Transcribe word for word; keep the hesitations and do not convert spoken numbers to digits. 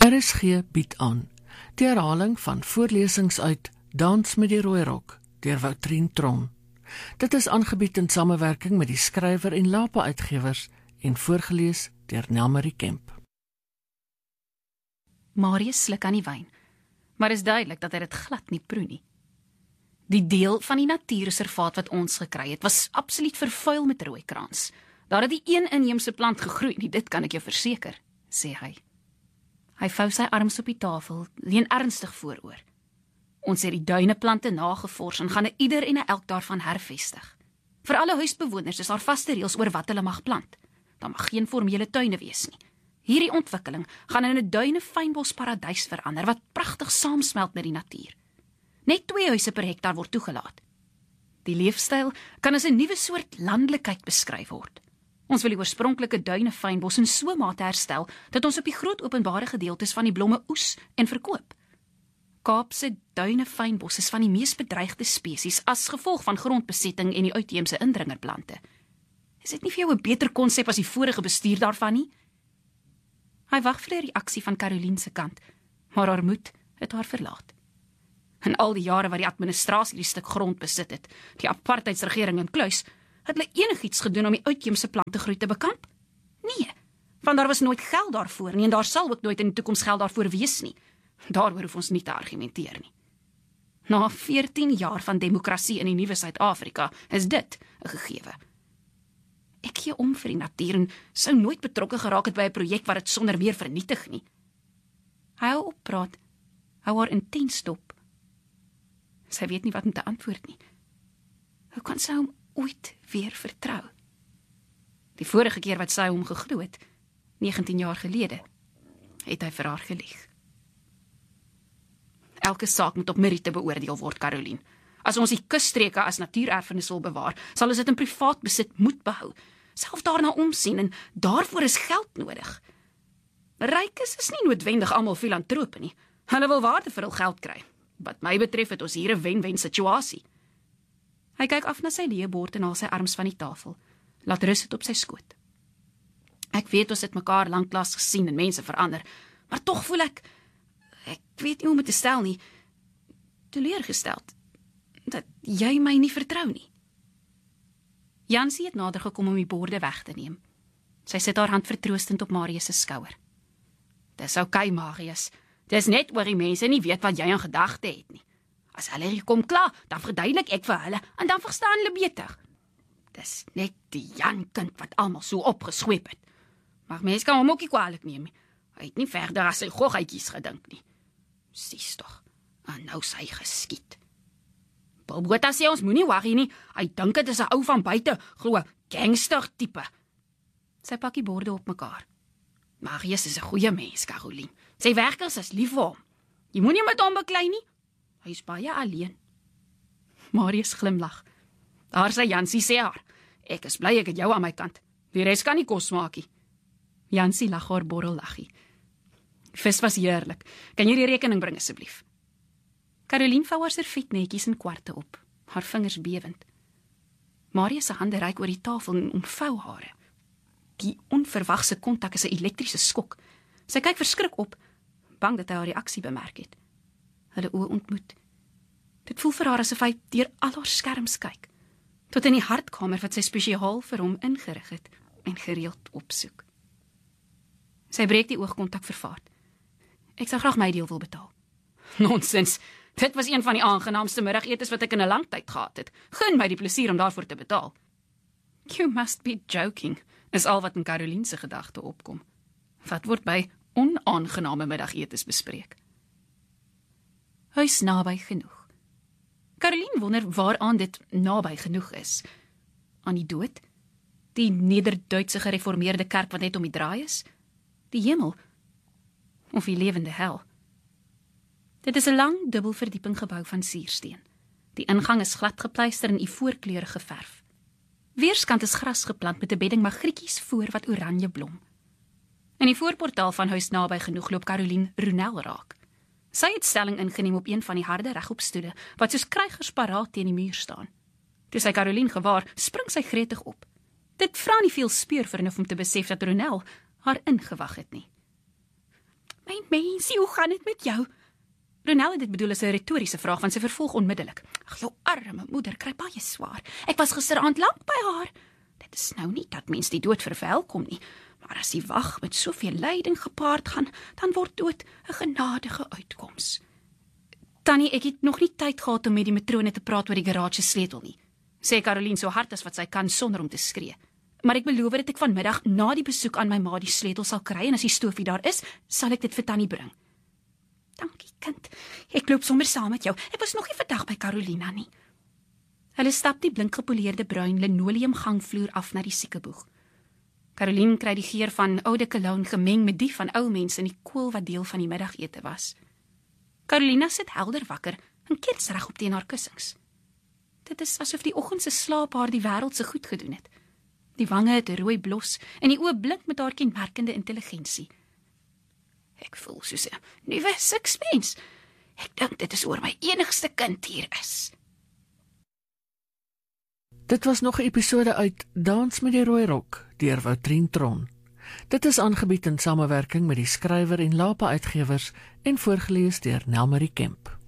R S G bied aan die herhaling van voorlesings uit Dans met die Rooirok deur Woutrien Tron. Dit is aangebied in samewerking met die skrywer en Lapa Uitgewers en voorgelees deur Nelmarie Kemp. Marius sluk aan die wyn, maar is duidelik dat hy dit glad nie proe nie. Die deel van die natuurreservaat wat ons gekry het, was absoluut vervuil met rooikrans. Daar het die een inheemse plant gegroei nie, dit kan ek jou verseker, sê hy. Hy vou sy arms op die tafel, leun ernstig vooroor. Ons het die duineplante nagevors en gaan 'n ieder en 'n elk daarvan hervestig. Vir alle huisbewoners is daar vaste reëls oor wat hulle mag plant. Daar mag geen formele tuine wees nie. Hierdie ontwikkeling gaan in 'n duine fynbosparadys verander wat pragtig saamsmelt met die natuur. Net twee huise per hektaar word toegelaat. Die leefstyl kan as 'n nuwe soort landelikheid beskryf word. Ons wil die oorspronklike duine fynbos in so 'n mate herstel dat ons op die groot openbare gedeeltes van die blomme oes en verkoop. Kaapse duine fynbos is van die mees bedreigde spesies as gevolg van grondbesetting en die uitheemse indringerplante. Is dit nie vir jou 'n beter konsep as die vorige bestuur daarvan nie? Hy wag vir 'n reaksie van Caroline se kant, maar haar moed het haar verlaat. In al die jare wat die administrasie die stuk grond besit het, die apartheidsregering in Kluis, het hulle enigiets gedoen om die uitheemse plantegroei te bekamp? Nee, want daar was nooit geld daarvoor nie en daar sal ook nooit in die toekoms geld daarvoor wees nie. Daaroor hoef ons nie te argumenteer nie. Na veertien jaar van demokrasie in die nuwe Suid-Afrika is dit 'n gegewe. Ek gee om vir die natuur en sou nooit betrokke geraak het by 'n projek wat dit sonder meer vernietig nie. Hy hou op praat, hou haar intens dop. Sy weet nie wat om te antwoord nie. Hoe kan sy hom ooit weer vertrou? Die vorige keer wat sy hom geglo het, negentien jaar gelede, het hy vir haar gelieg. Elke saak moet op meriete beoordeel word, Caroline. As ons die kusstreke as natuurerfenis wil bewaar, sal ons dit in privaat besit moet behou. Self daarna omsien en daarvoor is geld nodig. Rykes is nie noodwendig almal filantrope nie. Hulle wil waarde vir hul geld kry. Wat my betref het ons hier 'n wen-wen situasie. Hy kyk af na sy leebord en haal sy arms van die tafel. Laat rus dit op sy skoot. Ek weet ons het mekaar lanklaas gesien en mense verander, maar tog voel ek, ek weet nie hoe om dit te stel nie, teleurgesteld, dat jy my nie vertrou nie. Jansie het nader gekom om die borde weg te neem. Sy sit haar hand vertroostend op Marius se skouer. Dis oukei, Marius. Dis net oor die mense nie weet wat jy in gedagte het nie. As hulle hier kom klaar, dan verduidelik ek vir hulle en dan verstaan hulle beter. Dis net die Jan kind wat almal so opgesweep het. Maar mense kan hom ook nie kwaadlik neem nie. Hy het nie verder as sy goggetjies gedink nie. Sies tog, en nou sy geskiet. Bobota sê ons moenie worry nie, hy dink dit is 'n ou van buite, glo gangster tipe. Sy pak die borde op mekaar. Marius is 'n goeie mens, Caroline. Sy werkers is lief vir hom. Jy moenie met hom beklei nie. Hy is baie alleen. Marius glimlag. Daar sê Jansie sê haar. Ek is bly ek het jou aan my kant. Die res kan nie kos maak nie. Jansie lag haar borrellaggie. Vis was heerlik. Kan jy die rekening bring asseblief? Caroline vou haar servet netjies in kwarte op, haar vingers bewend. Marius se hande reik oor die tafel en omvou hare. Die onverwagse kontak is 'n elektriese skok. Sy kyk verskrik op, bang dat hy haar reaksie bemerk het. Hulle oë ontmoet. Dit voel vir haar asof hy deur al haar skerms kyk, tot in die hartkamer wat sy spesiaal vir hom ingerig het en gereeld opsoek. Sy breek die oogkontak vervaard. Ek sou graag my deel wil betaal. Nonsens. Dit was een van die aangenaamste middagetes wat ek in 'n lang tyd gehad het. Gun my die plesier om daarvoor te betaal. You must be joking, is al wat in Caroline se gedagte opkom. Wat word by onaangename middagetes bespreek? Huis naby genoeg. Caroline wonder waaraan dit naby genoeg is. Aan die dood? Die Nederduitse gereformeerde kerk wat net om die draai is? Die hemel? Of die lewende hel? Dit is 'n lang dubbelverdieping gebou van suursteen. Die ingang is glad gepleister in ivoorkleurige geverf. Weerskant is gras geplant met 'n bedding magrietjies voor wat oranje blom. In die voorportaal van huis naby genoeg loop Caroline Ronel raak. Sy het stelling ingeneem op een van die harde regopstoele wat soos krygers paraat teen die muur staan. Toe sy Caroline gewaar, spring sy gretig op. Dit vra nie veel speurvernuft om te besef dat Ronel haar ingewag het nie. My mensie, hoe gaan dit met jou? Ronel het dit bedoel as 'n retoriese vraag, want sy vervolg onmiddellik. Ag, jou arme moeder kry baie swaar. Ek was gisteraand lank by haar. Dit is nou nie dat mens die dood verwelkom nie, maar as die wag met soveel lyding gepaard gaan, dan word dood 'n genadige uitkoms. Tannie, ek het nog nie tyd gehad om met die matrone te praat oor die garage sleutel nie, sê Caroline so hard as wat sy kan sonder om te skree. Maar ek beloof dat ek vanmiddag na die besoek aan my ma die sleutel sal kry en as die stofie daar is, sal ek dit vir Tannie bring. Dankie, kind. Ek loop sommer saam met jou. Ek was nog nie vandag by Carolina nie. Hulle stap die blink gepoleerde bruin linoleum gangvloer af na die siekeboeg. Caroline kry die geur van oude cologne gemeng met die van ou mense in die koel wat deel van die middagete was. Carolina sit helder wakker en kers reg op teen haar kussings. Dit is asof die oggend se slaap haar die wêreld se goed gedoen het. Die wange het 'n rooi blos en die oë blink met haar kenmerkende intelligensie. Ek voel soos 'n nuwe sixpence. Ek dink dit is oor my enigste kind hier is. Dit was nog 'n episode uit Dans met die Rooi Rok deur Woutrien Tron. Dit is aangebied in samewerking met die skrywer en Lapa Uitgewers en voorgeles deur Nelmarie Kemp.